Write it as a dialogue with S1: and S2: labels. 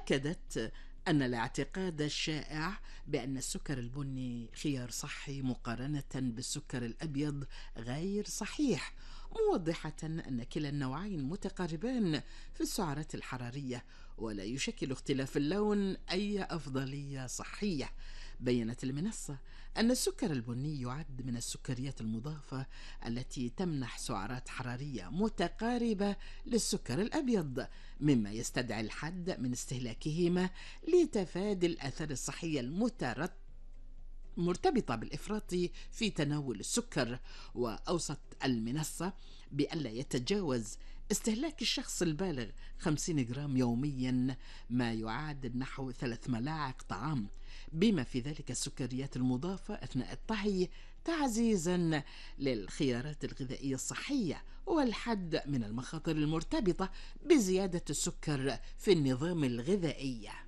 S1: أكدت أن الاعتقاد الشائع بأن السكر البني خيار صحي مقارنة بالسكر الأبيض غير صحيح، موضحة أن كلا النوعين متقاربان في السعرات الحرارية، ولا يشكل اختلاف اللون أي أفضلية صحية. بيّنت المنصة أن السكر البني يعد من السكريات المضافة التي تمنح سعرات حرارية متقاربة للسكر الأبيض، مما يستدعي الحد من استهلاكهما لتفادي الآثار الصحية مرتبطة بالإفراط في تناول السكر. وأوصت المنصة بألا يتجاوز استهلاك الشخص البالغ 50 جرام يوميا، ما يعادل نحو 3 ملاعق طعام، بما في ذلك السكريات المضافة أثناء الطهي، تعزيزا للخيارات الغذائية الصحية والحد من المخاطر المرتبطة بزيادة السكر في النظام الغذائي.